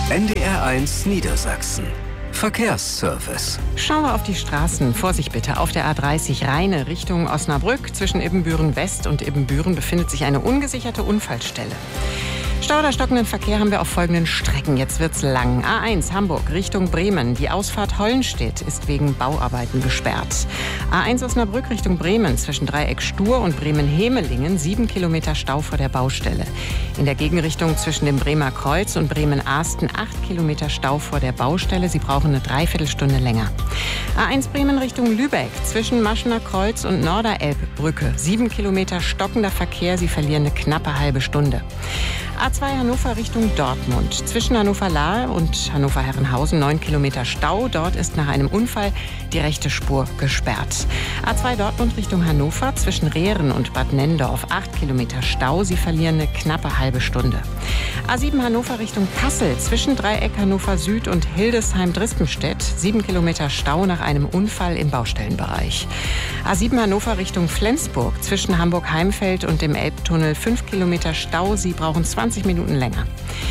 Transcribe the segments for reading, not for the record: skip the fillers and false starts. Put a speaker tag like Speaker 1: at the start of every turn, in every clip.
Speaker 1: NDR1 Niedersachsen. Verkehrsservice.
Speaker 2: Schauen wir auf die Straßen. Vorsicht bitte. Auf der A30 Rheine Richtung Osnabrück zwischen Ibbenbüren West und Ibbenbüren befindet sich eine ungesicherte Unfallstelle. Stau oder stockenden Verkehr haben wir auf folgenden Strecken. Jetzt wird's lang. A1 Hamburg Richtung Bremen. Die Ausfahrt Hollenstedt ist wegen Bauarbeiten gesperrt. A1 Osnabrück Richtung Bremen zwischen Dreieck Stur und Bremen-Hemelingen 7 Kilometer Stau vor der Baustelle. In der Gegenrichtung zwischen dem Bremer Kreuz und Bremen-Ahsten 8 Kilometer Stau vor der Baustelle. Sie brauchen eine Dreiviertelstunde länger. A1 Bremen Richtung Lübeck zwischen Maschener Kreuz und Norderelbbrücke 7 Kilometer stockender Verkehr. Sie verlieren eine knappe halbe Stunde. A2 Hannover Richtung Dortmund. Zwischen Hannover-Lahr und Hannover-Herrenhausen 9 Kilometer Stau. Dort ist nach einem Unfall die rechte Spur gesperrt. A2 Dortmund Richtung Hannover. Zwischen Rehren und Bad Nenndorf 8 Kilometer Stau. Sie verlieren eine knappe halbe Stunde. A7 Hannover Richtung Kassel. Zwischen Dreieck Hannover Süd und Hildesheim-Drispenstedt 7 Kilometer Stau nach einem Unfall im Baustellenbereich. A7 Hannover Richtung Flensburg. Zwischen Hamburg-Heimfeld und dem Elbtunnel 5 Kilometer Stau. Sie brauchen 20 Minuten länger.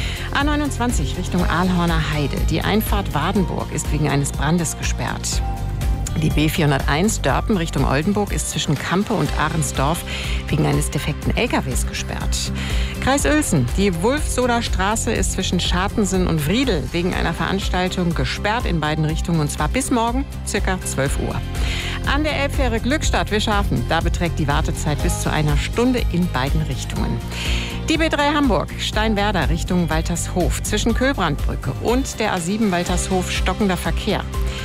Speaker 2: A29 Richtung Ahlhorner Heide. Die Einfahrt Wadenburg ist wegen eines Brandes gesperrt. Die B401 Dörpen Richtung Oldenburg ist zwischen Kampe und Ahrensdorf wegen eines defekten LKWs gesperrt. Kreis Uelzen. Die Wulfsoder Straße ist zwischen Schartensen und Wriedel wegen einer Veranstaltung gesperrt in beiden Richtungen, und zwar bis morgen ca. 12 Uhr. An der Elbfähre Glückstadt-Wischhafen, da beträgt die Wartezeit bis zu einer Stunde in beiden Richtungen. Die B3 Hamburg, Steinwerder Richtung Waltershof. Zwischen Köhlbrandbrücke und der A7 Waltershof stockender Verkehr.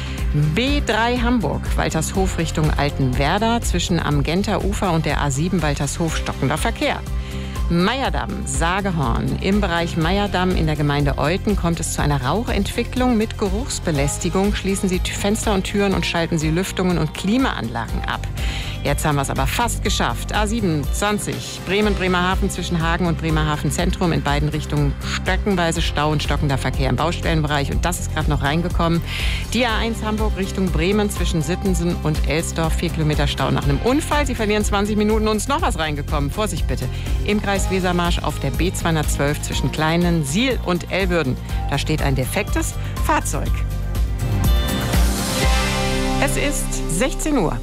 Speaker 2: B3 Hamburg, Waltershof Richtung Altenwerder. Zwischen am Genter Ufer und der A7 Waltershof stockender Verkehr. Meyerdamm, Sagehorn. Im Bereich Meyerdamm in der Gemeinde Olten kommt es zu einer Rauchentwicklung mit Geruchsbelästigung. Schließen Sie Fenster und Türen und schalten Sie Lüftungen und Klimaanlagen ab. Jetzt haben wir es aber fast geschafft. A27 Bremen-Bremerhaven zwischen Hagen und Bremerhaven Zentrum in beiden Richtungen streckenweise Stau und stockender Verkehr im Baustellenbereich. Und das ist gerade noch reingekommen. Die A1 Hamburg Richtung Bremen zwischen Sittensen und Elsdorf 4 Kilometer Stau nach einem Unfall. Sie verlieren 20 Minuten und ist noch was reingekommen. Vorsicht bitte. Im Kreis Wesermarsch auf der B212 zwischen Kleinen, Siel und Elbürden. Da steht ein defektes Fahrzeug. Es ist 16 Uhr.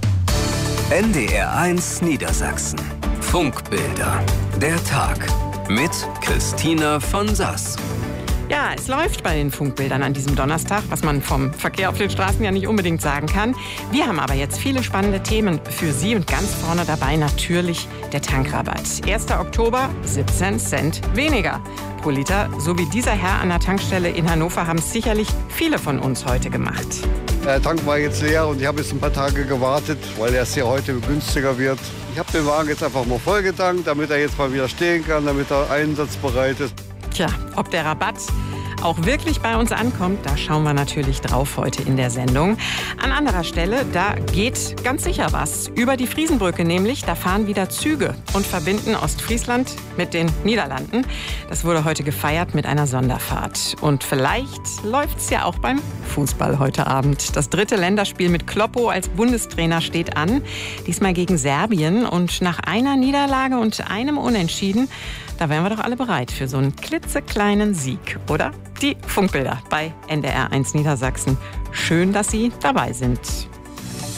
Speaker 1: NDR1 Niedersachsen. Funkbilder. Der Tag. Mit Christina von Sass.
Speaker 2: Ja, es läuft bei den Funkbildern an diesem Donnerstag, was man vom Verkehr auf den Straßen ja nicht unbedingt sagen kann. Wir haben aber jetzt viele spannende Themen für Sie und ganz vorne dabei natürlich der Tankrabatt. 1. Oktober, 17 Cent weniger pro Liter. So wie dieser Herr an der Tankstelle in Hannover haben es sicherlich viele von uns heute gemacht.
Speaker 3: Der Tank war jetzt leer und ich habe jetzt ein paar Tage gewartet, weil er ja heute günstiger wird. Ich habe den Wagen jetzt einfach mal vollgetankt, damit er jetzt mal wieder stehen kann, damit er einsatzbereit ist.
Speaker 2: Tja, ob der Rabatt auch wirklich bei uns ankommt, da schauen wir natürlich drauf heute in der Sendung. An anderer Stelle, da geht ganz sicher was. Über die Friesenbrücke nämlich, da fahren wieder Züge und verbinden Ostfriesland mit den Niederlanden. Das wurde heute gefeiert mit einer Sonderfahrt. Und vielleicht läuft's ja auch beim Fußball heute Abend. Das 3. Länderspiel mit Kloppo als Bundestrainer steht an. Diesmal gegen Serbien. Und nach einer Niederlage und einem Unentschieden, da wären wir doch alle bereit für so einen klitzekleinen Sieg, oder? Die Funkbilder bei NDR1 Niedersachsen. Schön, dass Sie dabei sind.